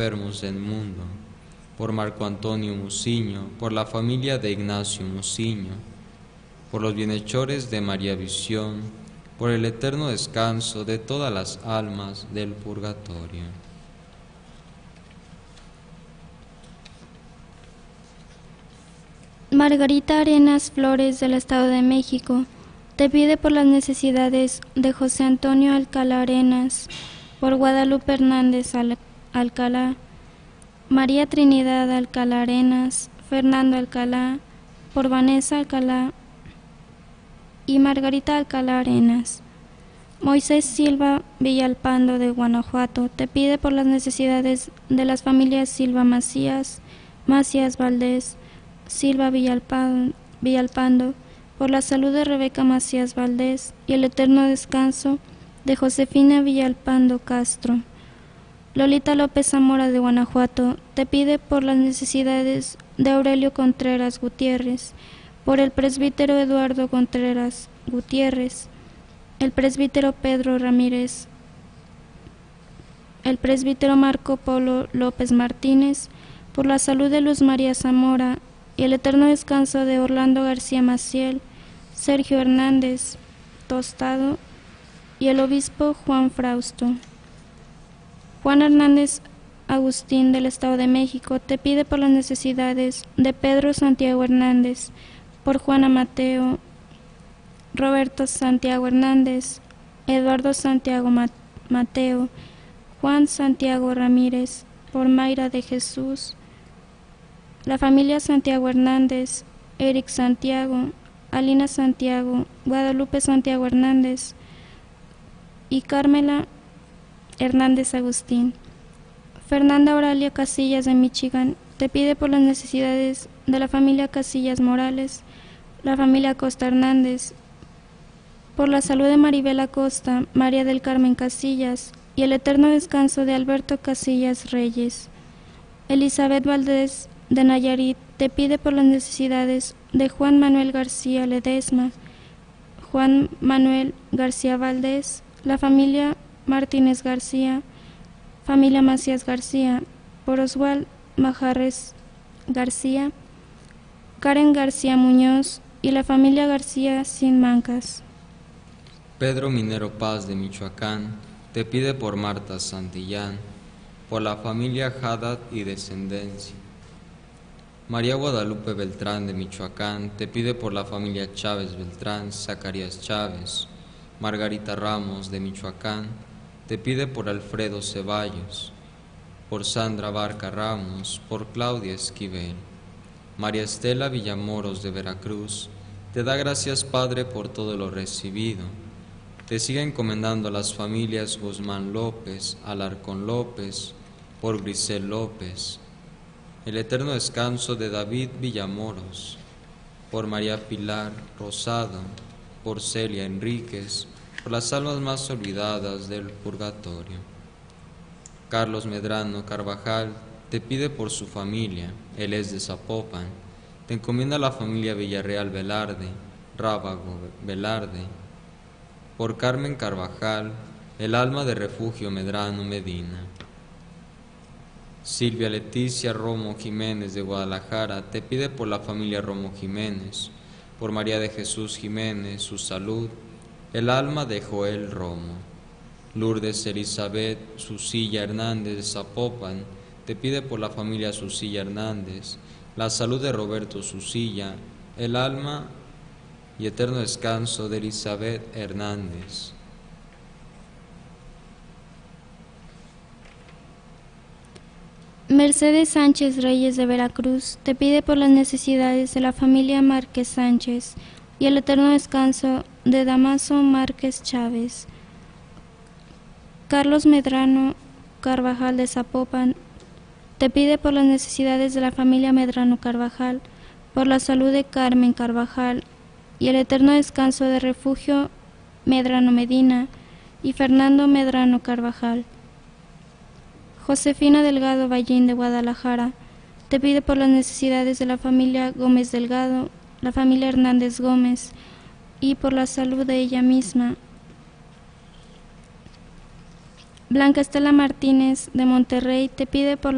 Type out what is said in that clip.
enfermos del mundo, por Marco Antonio Muciño, por la familia de Ignacio Muciño, por los bienhechores de María Visión, por el eterno descanso de todas las almas del purgatorio. Margarita Arenas Flores, del Estado de México, te pide por las necesidades de José Antonio Alcalá Arenas, por Guadalupe Hernández Alcalá, María Trinidad Alcalá Arenas, Fernando Alcalá, por Vanessa Alcalá y Margarita Alcalá Arenas. Moisés Silva Villalpando, de Guanajuato, te pide por las necesidades de las familias Silva Macías Valdés, Silva Villalpando, por la salud de Rebeca Macías Valdés y el eterno descanso de Josefina Villalpando Castro. Lolita López Zamora, de Guanajuato, te pide por las necesidades de Aurelio Contreras Gutiérrez, por el presbítero Eduardo Contreras Gutiérrez, el presbítero Pedro Ramírez, el presbítero Marco Polo López Martínez, por la salud de Luz María Zamora y el eterno descanso de Orlando García Maciel, Sergio Hernández Tostado y el obispo Juan Frausto. Juan Hernández Agustín, del Estado de México, te pide por las necesidades de Pedro Santiago Hernández, por Juana Mateo, Roberto Santiago Hernández, Eduardo Santiago Mateo, Juan Santiago Ramírez, por Mayra de Jesús, la familia Santiago Hernández, Eric Santiago, Alina Santiago, Guadalupe Santiago Hernández y Carmela Hernández Agustín. Fernanda Oralia Casillas, de Michigan, te pide por las necesidades de la familia Casillas Morales, la familia Costa Hernández, por la salud de Maribel Acosta, María del Carmen Casillas y el eterno descanso de Alberto Casillas Reyes. Elizabeth Valdés, de Nayarit, te pide por las necesidades de Juan Manuel García Ledesma, Juan Manuel García Valdés, la familia Martínez García, familia Macías García, por Oswald Majarres García, Karen García Muñoz y la familia García Sin Mancas. Pedro Minero Paz, de Michoacán, te pide por Marta Santillán, por la familia Haddad y descendencia. María Guadalupe Beltrán, de Michoacán, te pide por la familia Chávez Beltrán, Zacarías Chávez. Margarita Ramos, de Michoacán, te pide por Alfredo Ceballos, por Sandra Barca Ramos, por Claudia Esquivel. María Estela Villamoros, de Veracruz, te da gracias, Padre, por todo lo recibido. Te sigue encomendando a las familias Guzmán López, Alarcón López, por Grisel López, el eterno descanso de David Villamoros, por María Pilar Rosado, por Celia Enríquez, por las almas más olvidadas del purgatorio. Carlos Medrano Carvajal te pide por su familia, él es de Zapopan, te encomienda a la familia Villarreal Velarde, Rábago Velarde, por Carmen Carvajal, el alma de Refugio Medrano Medina. Silvia Leticia Romo Jiménez, de Guadalajara, te pide por la familia Romo Jiménez, por María de Jesús Jiménez, su salud, el alma de Joel Romo. Lourdes Elizabeth Susilla Hernández, de Zapopan, te pide por la familia Susilla Hernández, la salud de Roberto Susilla, el alma y eterno descanso de Elizabeth Hernández. Mercedes Sánchez Reyes, de Veracruz, te pide por las necesidades de la familia Márquez Sánchez y el eterno descanso de Damaso Márquez Chávez. Carlos Medrano Carvajal, de Zapopan, te pide por las necesidades de la familia Medrano Carvajal, por la salud de Carmen Carvajal y el eterno descanso de Refugio Medrano Medina y Fernando Medrano Carvajal. Josefina Delgado Ballín, de Guadalajara, te pide por las necesidades de la familia Gómez Delgado, la familia Hernández Gómez y por la salud de ella misma. Blanca Estela Martínez, de Monterrey, te pide por